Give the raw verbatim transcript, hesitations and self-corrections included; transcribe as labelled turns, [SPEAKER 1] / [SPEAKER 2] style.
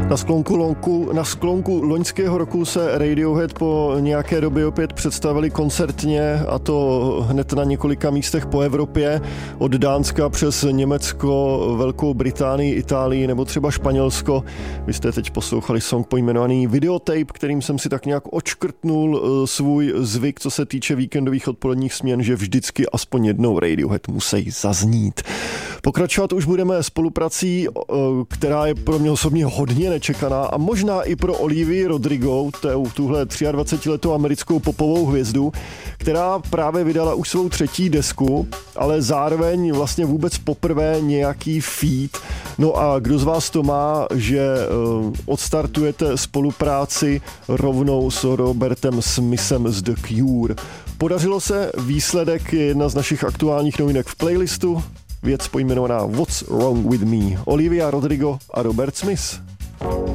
[SPEAKER 1] Na sklonku, lonku, na sklonku loňského roku se Radiohead po nějaké době opět představili koncertně, a to hned na několika místech po Evropě, od Dánska přes Německo, Velkou Británii, Itálii nebo třeba Španělsko. Vy jste teď poslouchali song pojmenovaný Videotape, kterým jsem si tak nějak očkrtnul svůj zvyk, co se týče víkendových odpoledních směn, že vždycky aspoň jednou Radiohead musí zaznít. Pokračovat už budeme spoluprací, která je pro mě osobně hodně nečekaná a možná i pro Olivii Rodrigo, tuhle dvacetiletou americkou popovou hvězdu, která právě vydala už svou třetí desku, ale zároveň vlastně vůbec poprvé nějaký feat. No a kdo z vás to má, že odstartujete spolupráci rovnou s Robertem Smithem z The Cure. Podařilo se, výsledek je jedna z našich aktuálních novinek v playlistu, věc pojmenovaná What's Wrong With Me. Olivia Rodrigo a Robert Smith.